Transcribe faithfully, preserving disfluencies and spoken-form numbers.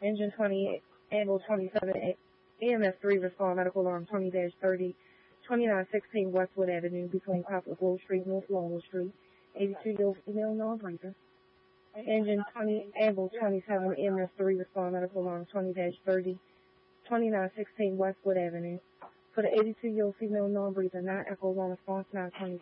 Engine twenty, Ambulance twenty-seven, E M S three, respond medical alarm twenty thirty, twenty-nine sixteen Westwood Avenue between Poplar Grove Street, North Longwood Street, eighty-two-year-old female non-breather. Engine twenty, Ambulance twenty-seven, E M S three, respond medical alarm twenty thirty, twenty-nine sixteen Westwood Avenue. For the eighty-two-year-old female non-breather, nine Echo one response nine twenty.